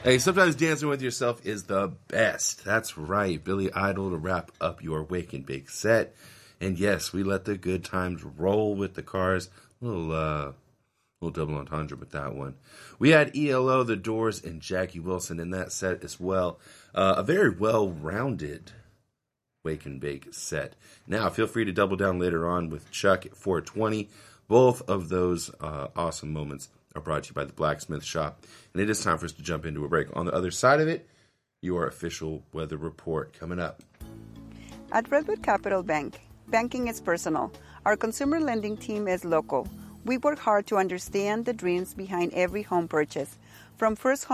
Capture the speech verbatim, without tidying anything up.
Hey, sometimes dancing with yourself is the best. That's right. Billy Idol to wrap up your Wake and Bake set. And yes, we let the good times roll with the cars. A little, uh, little double entendre with that one. We had E L O, The Doors, and Jackie Wilson in that set as well. Uh, a very well-rounded Wake and Bake set. Now, feel free to double down later on with Chuck at four twenty. Both of those uh, awesome moments are brought to you by the Blacksmith Shop. And it is time for us to jump into a break. On the other side of it, your official weather report coming up. At Redwood Capital Bank, banking is personal. Our consumer lending team is local. We work hard to understand the dreams behind every home purchase. From first home